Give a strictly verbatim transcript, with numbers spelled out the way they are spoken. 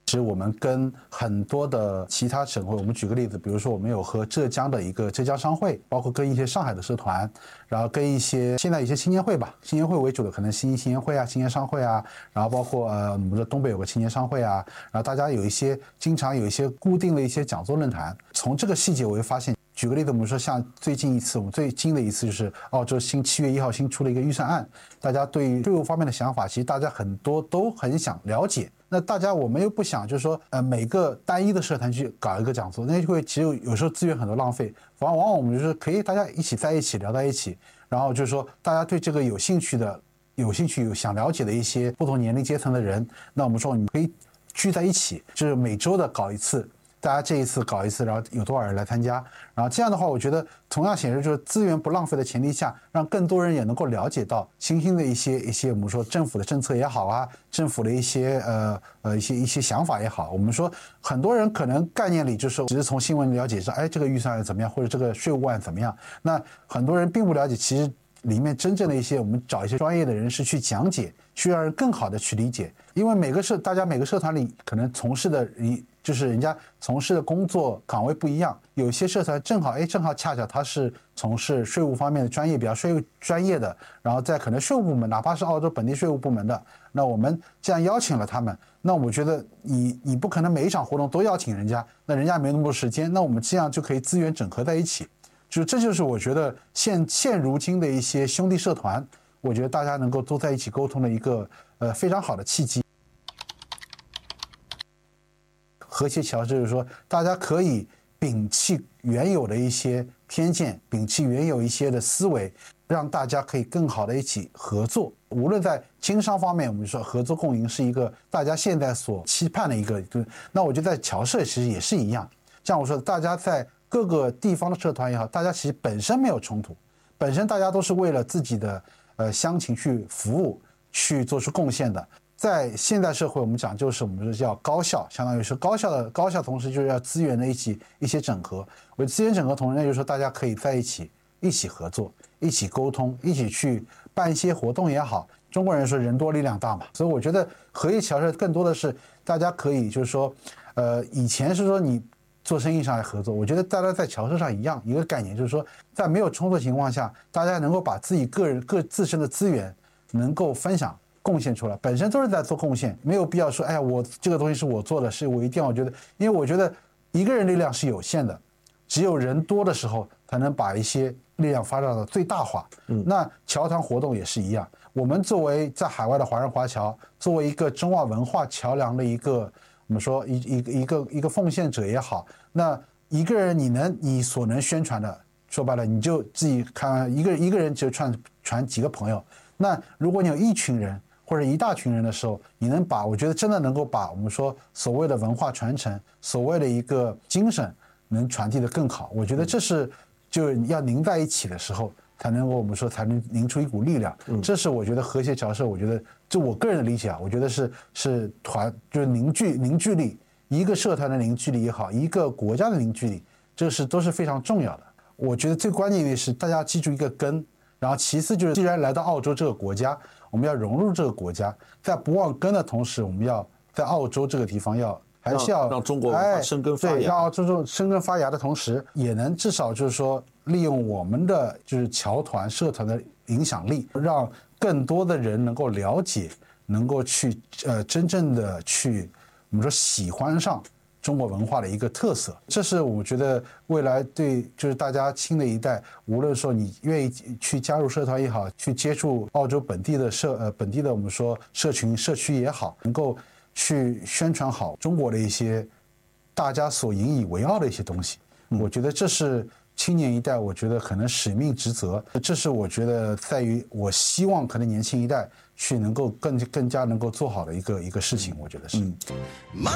其实我们跟很多的其他省会，我们举个例子，比如说我们有和浙江的一个浙江商会，包括跟一些上海的社团，然后跟一些现在一些青年会吧，青年会为主的可能新青年会啊、青年商会啊，然后包括呃我们的东北有个青年商会啊，然后大家有一些经常有一些固定的一些讲座论坛。从这个细节我会发现，举个例子，我们说像最近一次，我们最近的一次就是澳洲新七月一号新出了一个预算案，大家对于税务方面的想法，其实大家很多都很想了解。那大家我们又不想就是说呃每个单一的社团去搞一个讲座，那就会其实有时候资源很多浪费。往往我们就是可以大家一起在一起聊在一起，然后就是说大家对这个有兴趣的、有兴趣有想了解的一些不同年龄阶层的人，那我们说你们可以聚在一起，就是每周的搞一次。大家这一次搞一次，然后有多少人来参加，然后这样的话，我觉得同样显示就是资源不浪费的前提下，让更多人也能够了解到新兴的一些一些我们说政府的政策也好啊，政府的一些呃呃一些一些想法也好，我们说很多人可能概念里就是只是从新闻了解说，哎，这个预算案怎么样，或者这个税务案怎么样，那很多人并不了解，其实里面真正的一些我们找一些专业的人士去讲解，去让人更好的去理解，因为每个社大家每个社团里可能从事的就是人家从事的工作岗位不一样，有些社团正好哎正好恰巧他是从事税务方面的专业，比较税务专业的，然后在可能税务部门，哪怕是澳洲本地税务部门的，那我们这样邀请了他们，那我觉得你你不可能每一场活动都邀请人家，那人家没那么多时间，那我们这样就可以资源整合在一起，就这就是我觉得现现如今的一些兄弟社团，我觉得大家能够都在一起沟通的一个呃非常好的契机。和谐桥就是说，大家可以摒弃原有的一些偏见，摒弃原有一些的思维，让大家可以更好的一起合作。无论在经商方面，我们说合作共赢是一个大家现在所期盼的一个。那我觉得在侨社其实也是一样，像我说的，大家在各个地方的社团也好，大家其实本身没有冲突，本身大家都是为了自己的呃乡情去服务，去做出贡献的。在现代社会，我们讲究是我们说叫高效，相当于是高效的高效，同时就是要资源的一起一些整合。我资源整合同时，那就是说大家可以在一起一起合作，一起沟通，一起去办一些活动也好。中国人说人多力量大嘛，所以我觉得合一桥社更多的是大家可以就是说，呃，以前是说你做生意上来合作，我觉得大家在桥社上一样一个概念，就是说在没有冲突的情况下，大家能够把自己个人各自身的资源能够分享。贡献出来，本身都是在做贡献，没有必要说，哎呀，我这个东西是我做的，是我一定要觉得，因为我觉得一个人力量是有限的，只有人多的时候才能把一些力量发展到最大化。嗯，那侨团活动也是一样，我们作为在海外的华人华侨，作为一个中澳文化桥梁的一个，我们说一一个一个一个奉献者也好，那一个人你能你所能宣传的，说白了，你就自己看一个一个人就传传几个朋友，那如果你有一群人。或者一大群人的时候，你能把我觉得真的能够把我们说所谓的文化传承，所谓的一个精神能传递得更好。我觉得这是就要拧在一起的时候，才能够我们说才能凝出一股力量。这是我觉得和谐侨社，我觉得就我个人的理解啊，我觉得是是团就是凝聚凝聚力，一个社团的凝聚力也好，一个国家的凝聚力，这是都是非常重要的。我觉得最关键的是大家记住一个根，然后其次就是既然来到澳洲这个国家。我们要融入这个国家，在不忘根的同时，我们要在澳洲这个地方要还是要让, 让中国文化生根发芽， 对，让澳洲生根发芽的同时，也能至少就是说利用我们的就是侨团社团的影响力，让更多的人能够了解，能够去呃真正的去我们说喜欢上中国文化的一个特色，这是我觉得未来对就是大家新的一代，无论说你愿意去加入社团也好，去接触澳洲本地的社呃本地的我们说社群社区也好，能够去宣传好中国的一些大家所引以为傲的一些东西，我觉得这是青年一代，我觉得可能使命职责，这是我觉得在于我希望可能年轻一代去能够更更加能够做好的一个一个事情，我觉得是。嗯